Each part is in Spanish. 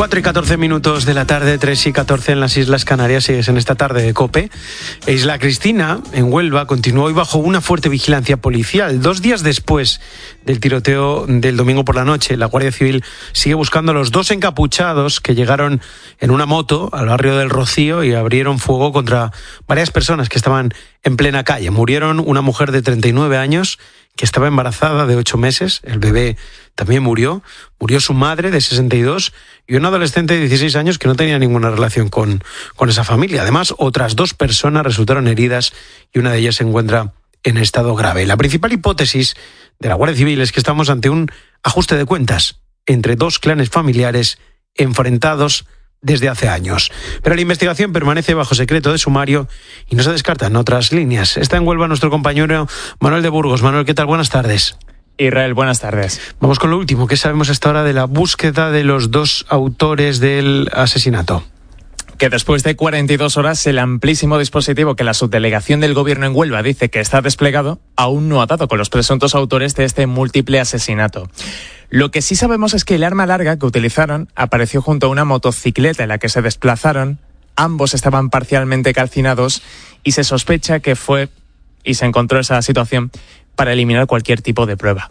4:14 de la tarde, 3:14 en las Islas Canarias. Sigues en esta tarde de COPE. Isla Cristina, en Huelva, continuó hoy bajo una fuerte vigilancia policial. 2 días después del tiroteo del domingo por la noche, la Guardia Civil sigue buscando a los 2 encapuchados que llegaron en una moto al barrio del Rocío y abrieron fuego contra varias personas que estaban en plena calle. Murieron una mujer de 39 años que estaba embarazada de 8 meses, el bebé también murió su madre de 62 y un adolescente de 16 años que no tenía ninguna relación con esa familia. Además, otras 2 personas resultaron heridas y una de ellas se encuentra en estado grave. La principal hipótesis de la Guardia Civil es que estamos ante un ajuste de cuentas entre 2 clanes familiares enfrentados desde hace años. Pero la investigación permanece bajo secreto de sumario y no se descartan otras líneas. Está en Huelva nuestro compañero Manuel de Burgos. Manuel, ¿qué tal? Buenas tardes. Israel, buenas tardes. Vamos con lo último. ¿Qué sabemos hasta ahora de la búsqueda de los 2 autores del asesinato? Que después de 42 horas, el amplísimo dispositivo que la subdelegación del Gobierno en Huelva dice que está desplegado, aún no ha dado con los presuntos autores de este múltiple asesinato. Lo que sí sabemos es que el arma larga que utilizaron apareció junto a una motocicleta en la que se desplazaron. Ambos estaban parcialmente calcinados y se sospecha que fue y se encontró esa situación para eliminar cualquier tipo de prueba.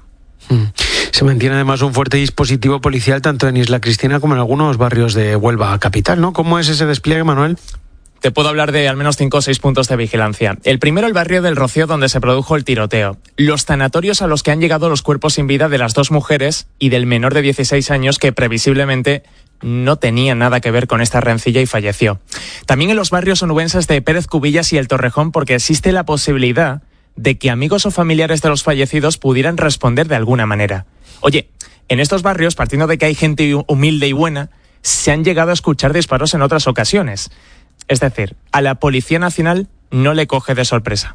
Se mantiene además un fuerte dispositivo policial tanto en Isla Cristina como en algunos barrios de Huelva capital, ¿no? ¿Cómo es ese despliegue, Manuel? Te puedo hablar de al menos 5 o 6 puntos de vigilancia. El primero, el barrio del Rocío, donde se produjo el tiroteo. Los tanatorios a los que han llegado los cuerpos sin vida de las 2 mujeres y del menor de 16 años que previsiblemente no tenía nada que ver con esta rencilla y falleció. También en los barrios onubenses de Pérez Cubillas y El Torrejón, porque existe la posibilidad de que amigos o familiares de los fallecidos pudieran responder de alguna manera. Oye, en estos barrios, partiendo de que hay gente humilde y buena, se han llegado a escuchar disparos en otras ocasiones. Es decir, a la Policía Nacional no le coge de sorpresa.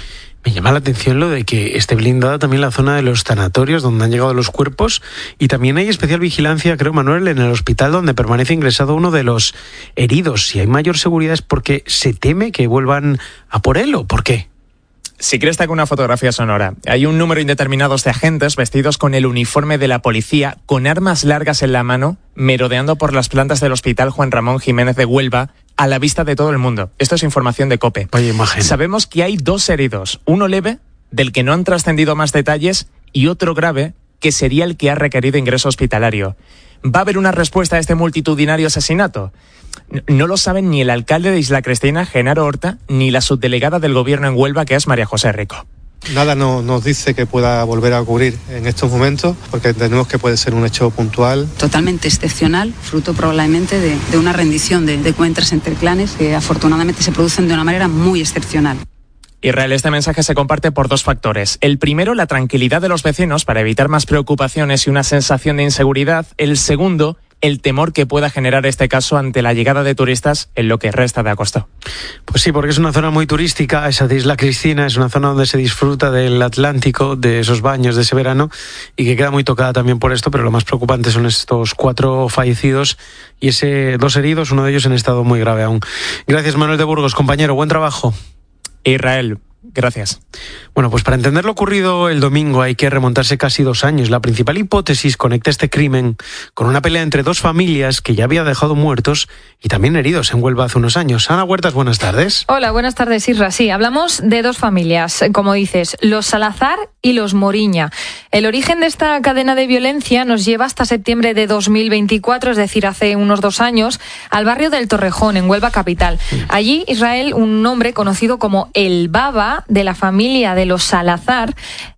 Me llama la atención lo de que esté blindada también la zona de los tanatorios donde han llegado los cuerpos y también hay especial vigilancia, creo, Manuel, en el hospital donde permanece ingresado uno de los heridos. Si hay mayor seguridad es porque se teme que vuelvan a por él, ¿o por qué? Si quieres te hago una fotografía sonora. Hay un número indeterminado de agentes vestidos con el uniforme de la policía, con armas largas en la mano, merodeando por las plantas del Hospital Juan Ramón Jiménez de Huelva, a la vista de todo el mundo. Esto es información de COPE. Vaya imagen. Sabemos que hay 2 heridos, uno leve, del que no han trascendido más detalles, y otro grave, que sería el que ha requerido ingreso hospitalario. ¿Va a haber una respuesta a este multitudinario asesinato? No lo saben ni el alcalde de Isla Cristina, Genaro Horta, ni la subdelegada del Gobierno en Huelva, que es María José Rico. Nada nos dice que pueda volver a ocurrir en estos momentos, porque entendemos que puede ser un hecho puntual. Totalmente excepcional, fruto probablemente de una rendición de cuentas entre clanes que afortunadamente se producen de una manera muy excepcional. Israel, este mensaje se comparte por 2 factores. El primero, la tranquilidad de los vecinos para evitar más preocupaciones y una sensación de inseguridad. El segundo, el temor que pueda generar este caso ante la llegada de turistas en lo que resta de agosto. Pues sí, porque es una zona muy turística, esa de Isla Cristina, es una zona donde se disfruta del Atlántico, de esos baños de ese verano, y que queda muy tocada también por esto, pero lo más preocupante son estos 4 fallecidos y 2 heridos, uno de ellos en estado muy grave aún. Gracias, Manuel de Burgos, compañero, buen trabajo. Israel, gracias. Bueno, pues para entender lo ocurrido el domingo hay que remontarse casi 2 años. La principal hipótesis conecta este crimen con una pelea entre 2 familias que ya había dejado muertos y también heridos en Huelva hace unos años. Ana Huertas, buenas tardes. Hola, buenas tardes, Isra. Sí, hablamos de 2 familias, como dices, los Salazar y los Moriña. El origen de esta cadena de violencia nos lleva hasta septiembre de 2024, es decir, hace unos 2 años, al barrio del Torrejón, en Huelva capital. Allí, Israel, un hombre conocido como el Baba, de la familia de los Salazar,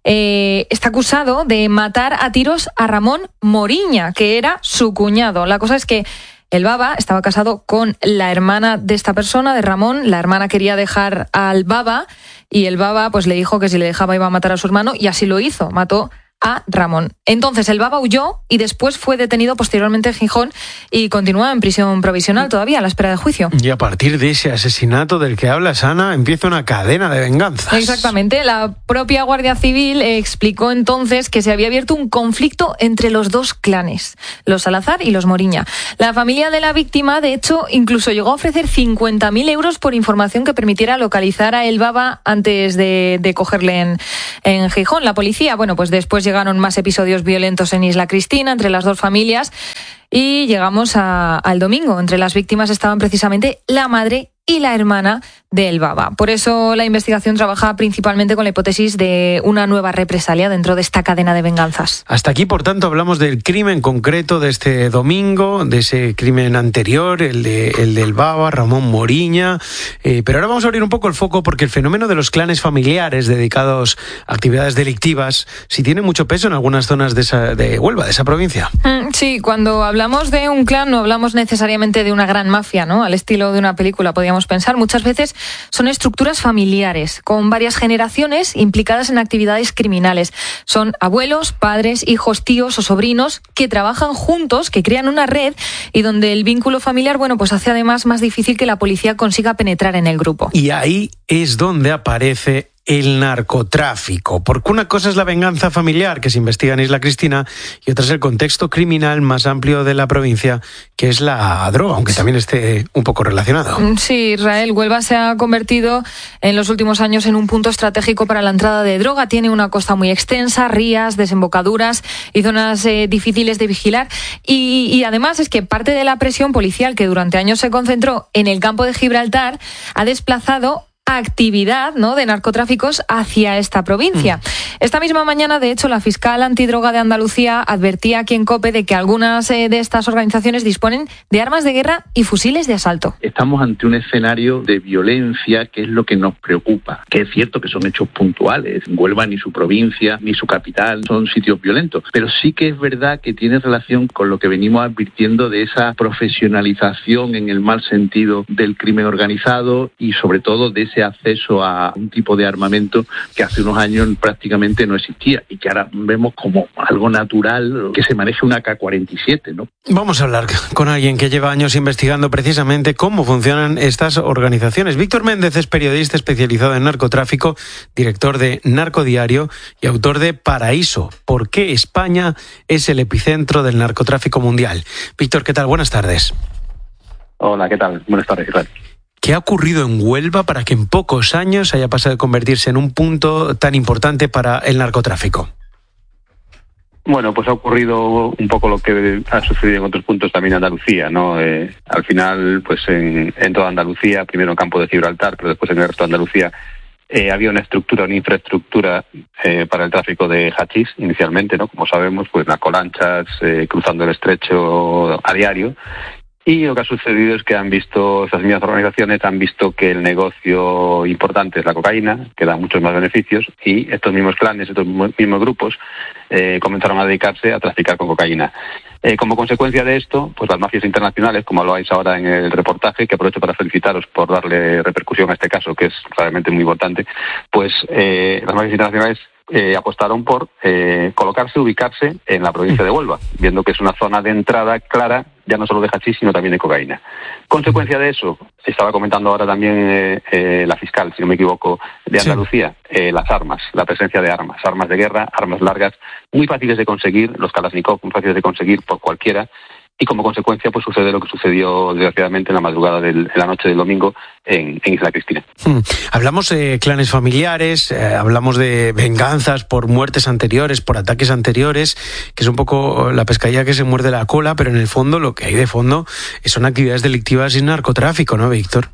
está acusado de matar a tiros a Ramón Moriña, que era su cuñado. La cosa es que el Baba estaba casado con la hermana de esta persona, de Ramón. La hermana quería dejar al Baba y el Baba pues le dijo que si le dejaba iba a matar a su hermano y así lo hizo, mató a Ramón. Entonces el Baba huyó y después fue detenido posteriormente en Gijón y continúa en prisión provisional todavía a la espera de juicio. Y a partir de ese asesinato del que hablas, Ana, empieza una cadena de venganzas. Exactamente. La propia Guardia Civil explicó entonces que se había abierto un conflicto entre los 2 clanes, los Salazar y los Moriña. La familia de la víctima, de hecho, incluso llegó a ofrecer 50.000 euros por información que permitiera localizar a el Baba antes de cogerle en Gijón. La policía, bueno, pues después llegaron más episodios violentos en Isla Cristina entre las 2 familias Y llegamos al domingo. Entre las víctimas estaban precisamente la madre y la hermana del Baba. Por eso la investigación trabaja principalmente con la hipótesis de una nueva represalia dentro de esta cadena de venganzas. Hasta aquí, por tanto, hablamos del crimen concreto de este domingo, de ese crimen anterior, el del Baba, Ramón Moriña. Pero ahora vamos a abrir un poco el foco porque el fenómeno de los clanes familiares dedicados a actividades delictivas sí tiene mucho peso en algunas zonas de Huelva, de esa provincia. Sí, cuando hablamos de un clan no hablamos necesariamente de una gran mafia, ¿no? Al estilo de una película, podríamos pensar. Muchas veces son estructuras familiares, con varias generaciones implicadas en actividades criminales. Son abuelos, padres, hijos, tíos o sobrinos que trabajan juntos, que crean una red y donde el vínculo familiar, pues hace además más difícil que la policía consiga penetrar en el grupo. Y ahí es donde aparece el narcotráfico, porque una cosa es la venganza familiar que se investiga en Isla Cristina y otra es el contexto criminal más amplio de la provincia, que es la droga, aunque también esté un poco relacionado. Sí, Israel, Huelva se ha convertido en los últimos años en un punto estratégico para la entrada de droga. Tiene una costa muy extensa, rías, desembocaduras y zonas difíciles de vigilar. Y además es que parte de la presión policial que durante años se concentró en el campo de Gibraltar ha desplazado actividad, ¿no?, de narcotráficos hacia esta provincia. Esta misma mañana, de hecho, la fiscal antidroga de Andalucía advertía aquí en COPE de que algunas de estas organizaciones disponen de armas de guerra y fusiles de asalto. Estamos ante un escenario de violencia que es lo que nos preocupa, que es cierto que son hechos puntuales. Huelva ni su provincia ni su capital son sitios violentos, pero sí que es verdad que tiene relación con lo que venimos advirtiendo de esa profesionalización en el mal sentido del crimen organizado y sobre todo de ese acceso a un tipo de armamento que hace unos años prácticamente no existía y que ahora vemos como algo natural que se maneje una AK-47, ¿no? Vamos a hablar con alguien que lleva años investigando precisamente cómo funcionan estas organizaciones. Víctor Méndez es periodista especializado en narcotráfico, director de Narcodiario y autor de Paraíso, ¿por qué España es el epicentro del narcotráfico mundial? Víctor, ¿qué tal? Buenas tardes. Hola, ¿qué tal? Buenas tardes, Israel. ¿Qué ha ocurrido en Huelva para que en pocos años haya pasado de convertirse en un punto tan importante para el narcotráfico? Bueno, pues ha ocurrido un poco lo que ha sucedido en otros puntos también en Andalucía, ¿no? Al final, pues en toda Andalucía, primero en campo de Gibraltar, pero después en el resto de Andalucía, había una infraestructura para el tráfico de hachís inicialmente, ¿no? Como sabemos, pues narcolanchas cruzando el estrecho a diario. Y lo que ha sucedido es que esas mismas organizaciones han visto que el negocio importante es la cocaína, que da muchos más beneficios, y estos mismos clanes, estos mismos grupos, comenzaron a dedicarse a traficar con cocaína. Como consecuencia de esto, pues las mafias internacionales, como habláis ahora en el reportaje, que aprovecho para felicitaros por darle repercusión a este caso, que es realmente muy importante, pues las mafias internacionales apostaron por ubicarse en la provincia de Huelva, viendo que es una zona de entrada clara, ya no solo de hachís, sino también de cocaína. Consecuencia de eso, estaba comentando ahora también la fiscal, si no me equivoco, de Andalucía, las armas, la presencia de armas de guerra, armas largas, muy fáciles de conseguir, los Kalashnikov, muy fáciles de conseguir por cualquiera. Y como consecuencia, pues sucede lo que sucedió desgraciadamente en la madrugada en la noche del domingo en Isla Cristina. Hablamos de clanes familiares, hablamos de venganzas por muertes anteriores, por ataques anteriores, que es un poco la pescadilla que se muerde la cola, pero en el fondo lo que hay de fondo son actividades delictivas y narcotráfico, ¿no, Víctor?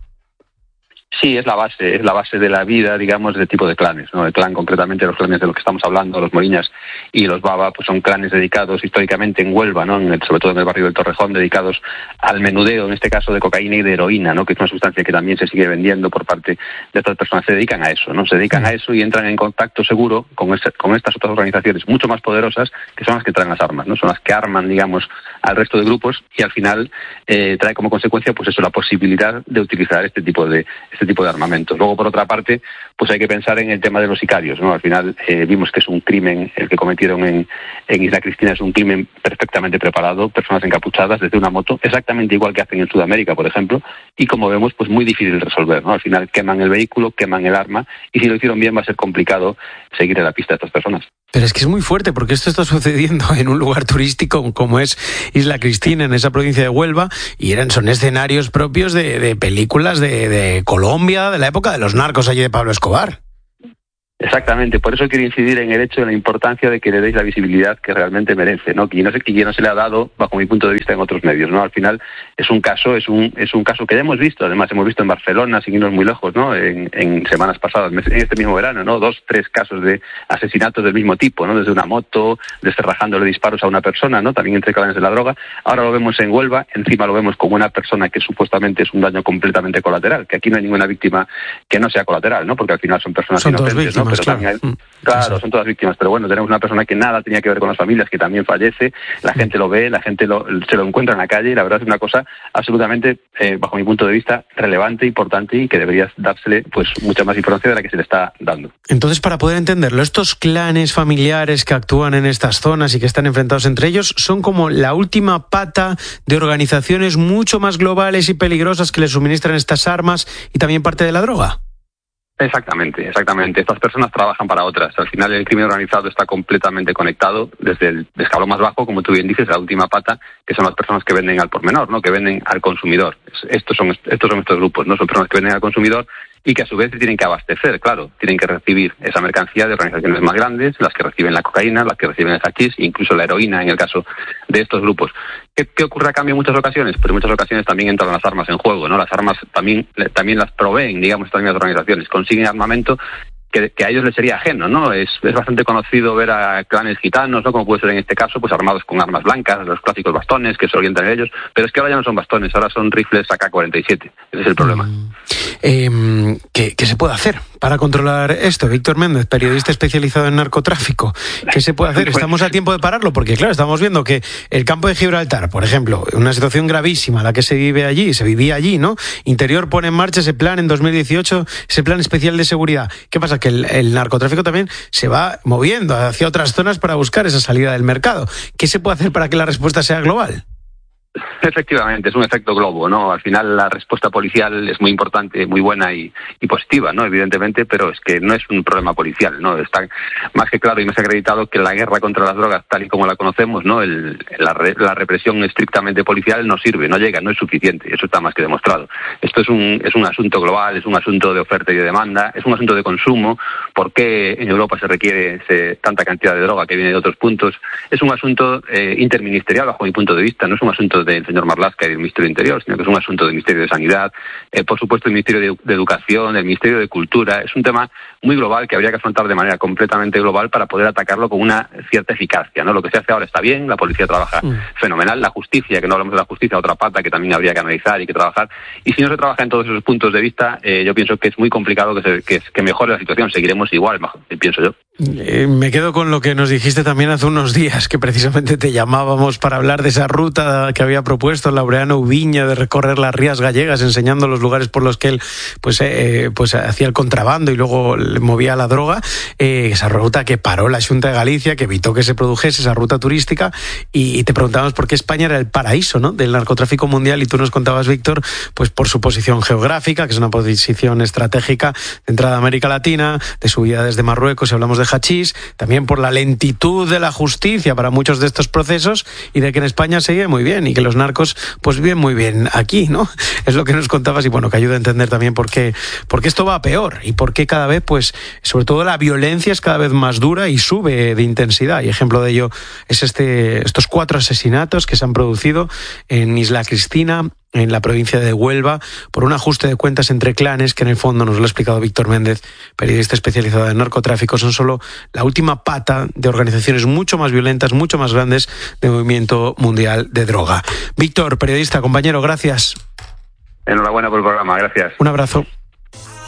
Sí, es la base de la vida, digamos, de tipo de clanes, ¿no? El clan, concretamente, los clanes de los que estamos hablando, los Moriñas y los Baba, pues son clanes dedicados históricamente en Huelva, ¿no? Sobre todo en el barrio del Torrejón, dedicados al menudeo, en este caso de cocaína y de heroína, ¿no? Que es una sustancia que también se sigue vendiendo por parte de estas personas. Se dedican a eso, ¿no? Se dedican a eso y entran en contacto seguro con estas otras organizaciones mucho más poderosas, que son las que traen las armas, ¿no? Son las que arman, digamos, al resto de grupos y al final trae como consecuencia, pues eso, la posibilidad de utilizar este tipo de armamentos. Luego, por otra parte, pues hay que pensar en el tema de los sicarios, ¿no? Al final vimos que es un crimen el que cometieron en Isla Cristina, es un crimen perfectamente preparado, personas encapuchadas desde una moto, exactamente igual que hacen en Sudamérica, por ejemplo, y como vemos, pues muy difícil de resolver, ¿no? Al final queman el vehículo, queman el arma, y si lo hicieron bien va a ser complicado seguir en la pista de estas personas. Pero es que es muy fuerte, porque esto está sucediendo en un lugar turístico como es Isla Cristina, en esa provincia de Huelva, y son escenarios propios de películas de Colombia, de la época de los narcos allí de Pablo Escobar. Exactamente, por eso quiero incidir en el hecho de la importancia de que le deis la visibilidad que realmente merece, ¿no? Que no se le ha dado, bajo mi punto de vista, en otros medios, ¿no? Al final es un caso que ya hemos visto, además hemos visto en Barcelona, sin irnos muy lejos, ¿no? En semanas pasadas, en este mismo verano, ¿no? 2, 3 casos de asesinatos del mismo tipo, ¿no? Desde una moto, rajándole disparos a una persona, ¿no? También entre clanes de la droga. Ahora lo vemos en Huelva, encima lo vemos como una persona que supuestamente es un daño completamente colateral, que aquí no hay ninguna víctima que no sea colateral, ¿no? Porque al final son personas inocentes, ¿no? Pero claro. Claro, son todas víctimas, pero bueno, tenemos una persona que nada tenía que ver con las familias, que también fallece, la gente lo ve, la gente se lo encuentra en la calle, y la verdad es una cosa absolutamente, bajo mi punto de vista, relevante, importante, y que debería dársele pues mucha más información de la que se le está dando. Entonces, para poder entenderlo, estos clanes familiares que actúan en estas zonas y que están enfrentados entre ellos son como la última pata de organizaciones mucho más globales y peligrosas que les suministran estas armas y también parte de la droga. Exactamente. Estas personas trabajan para otras. Al final el crimen organizado está completamente conectado desde el escalón más bajo, como tú bien dices, la última pata, que son las personas que venden al por menor, ¿no? Que venden al consumidor. Estos son estos grupos, ¿no? Son personas que venden al consumidor y que a su vez tienen que abastecer, claro, tienen que recibir esa mercancía de organizaciones más grandes, las que reciben la cocaína, las que reciben el hachís, incluso la heroína en el caso de estos grupos. ¿Qué ocurre a cambio en muchas ocasiones? Pues en muchas ocasiones también entran las armas en juego, ¿no? Las armas también las proveen, digamos, estas mismas organizaciones, consiguen armamento que a ellos les sería ajeno, ¿no? Es bastante conocido ver a clanes gitanos, ¿no? Como puede ser en este caso, pues armados con armas blancas, los clásicos bastones que se orientan en ellos, pero es que ahora ya no son bastones, ahora son rifles AK-47, ese es el problema. ¿Qué se puede hacer para controlar esto? Víctor Méndez, periodista especializado en narcotráfico, ¿qué se puede hacer? ¿Estamos a tiempo de pararlo? Porque claro, estamos viendo que el campo de Gibraltar, por ejemplo, una situación gravísima, la que se vivía allí, ¿no? Interior pone en marcha ese plan en 2018, ese plan especial de seguridad. ¿Qué pasa? Que el narcotráfico también se va moviendo hacia otras zonas para buscar esa salida del mercado. ¿Qué se puede hacer para que la respuesta sea global? Efectivamente, es un efecto globo, ¿no? Al final la respuesta policial es muy importante, muy buena y positiva, ¿no? Evidentemente, pero es que no es un problema policial, ¿no? Está más que claro y más acreditado que la guerra contra las drogas, tal y como la conocemos, ¿no? La represión estrictamente policial no sirve, no llega, no es suficiente, eso está más que demostrado. Esto es un asunto global, es un asunto de oferta y de demanda, es un asunto de consumo. ¿Por qué en Europa se requiere tanta cantidad de droga que viene de otros puntos? Es un asunto interministerial, bajo mi punto de vista, no es un asunto del señor Marlaska y del Ministerio de Interior, sino que es un asunto del Ministerio de Sanidad, por supuesto el Ministerio de Educación, el Ministerio de Cultura. Es un tema muy global que habría que afrontar de manera completamente global para poder atacarlo con una cierta eficacia, ¿no? Lo que se hace ahora está bien, la policía trabaja fenomenal, la justicia, que no hablamos de la justicia, otra pata que también habría que analizar y que trabajar, y si no se trabaja en todos esos puntos de vista, yo pienso que es muy complicado que mejore la situación, seguiremos igual, pienso yo. Me quedo con lo que nos dijiste también hace unos días, que precisamente te llamábamos para hablar de esa ruta que había propuesto Laureano Ubiña de recorrer las rías gallegas, enseñando los lugares por los que él pues hacía el contrabando y luego le movía la droga. Esa ruta que paró la Xunta de Galicia, que evitó que se produjese esa ruta turística, y te preguntábamos por qué España era el paraíso, ¿no?, del narcotráfico mundial, y tú nos contabas, Víctor, pues por su posición geográfica, que es una posición estratégica de entrada a América Latina, de subida desde Marruecos, si hablamos de hachís, también por la lentitud de la justicia para muchos de estos procesos, y de que en España se vive muy bien y que los narcos pues viven muy bien aquí, ¿no? Es lo que nos contabas, y bueno, que ayuda a entender también por qué esto va a peor y por qué cada vez, pues, sobre todo la violencia es cada vez más dura y sube de intensidad. Y ejemplo de ello es estos 4 asesinatos que se han producido en Isla Cristina, en la provincia de Huelva, por un ajuste de cuentas entre clanes que en el fondo, nos lo ha explicado Víctor Méndez, periodista especializado en narcotráfico, son solo la última pata de organizaciones mucho más violentas, mucho más grandes del movimiento mundial de droga. Víctor, periodista, compañero, gracias. Enhorabuena por el programa, gracias. Un abrazo.